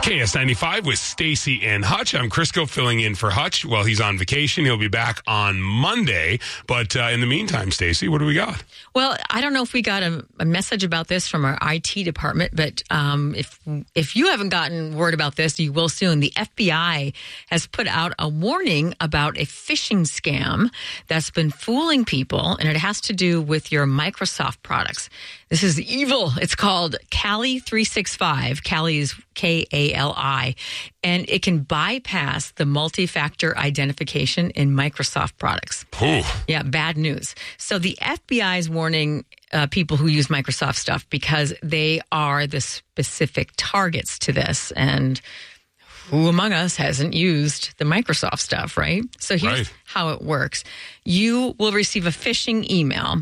KS95 with Stacy and Hutch. I'm Crisco filling in for Hutch. Well, he's on vacation. He'll be back on Monday. But in the meantime, Stacy, what do we got? Well, I don't know if we got a message about this from our IT department, but if you haven't gotten word about this, you will soon. The FBI has put out a warning about a phishing scam that's been fooling people, and it has to do with your Microsoft products. This is evil. It's called Kali 365. Kali is Kali, and it can bypass the multi-factor identification in Microsoft products. Ooh. Yeah, bad news. So the FBI is warning people who use Microsoft stuff because they are the specific targets to this. And who among us hasn't used the Microsoft stuff, right? So here's how it works. You will receive a phishing email,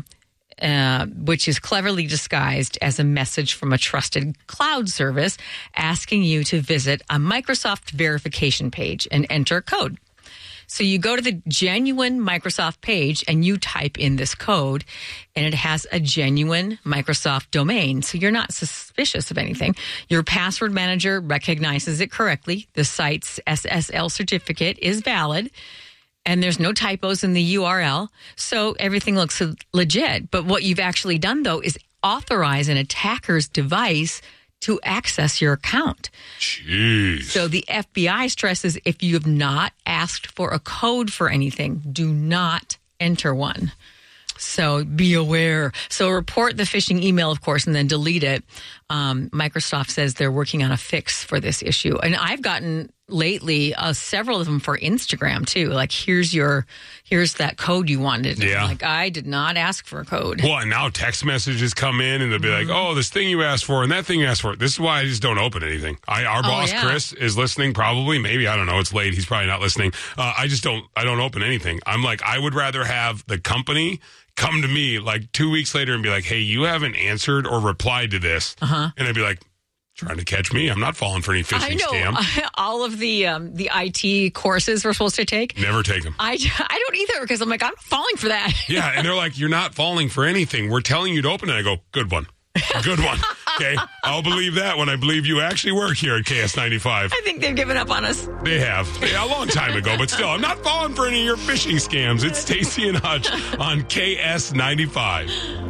which is cleverly disguised as a message from a trusted cloud service asking you to visit a Microsoft verification page and enter a code. So you go to the genuine Microsoft page and you type in this code, and it has a genuine Microsoft domain. So you're not suspicious of anything. Your password manager recognizes it correctly. The site's SSL certificate is valid, and there's no typos in the URL. So everything looks legit. But what you've actually done, though, is authorize an attacker's device to access your account. Jeez. So the FBI stresses if you have not asked for a code for anything, do not enter one. So be aware. So report the phishing email, of course, and then delete it. Microsoft says they're working on a fix for this issue. And I've gotten lately several of them for Instagram too. Like, here's that code you wanted. Yeah. Like, I did not ask for a code. Well, and now text messages come in and they'll be like, oh, this thing you asked for and that thing you asked for. This is why I just don't open anything. Our boss, Chris, is listening probably. Maybe, I don't know. It's late. He's probably not listening. I don't open anything. I'm like, I would rather have the company come to me like 2 weeks later and be like, hey, you haven't answered or replied to this. And I'd be like, trying to catch me. I'm not falling for any phishing scam. All of the IT courses we're supposed to take. Never take them. I don't either, because I'm like, I'm not falling for that. Yeah, and they're like, you're not falling for anything. We're telling you to open it. I go, good one. Good one. Okay, I'll believe that when I believe you actually work here at KS95. I think they've given up on us. They have. A long time ago, but still, I'm not falling for any of your phishing scams. It's Stacy and Hutch on KS95.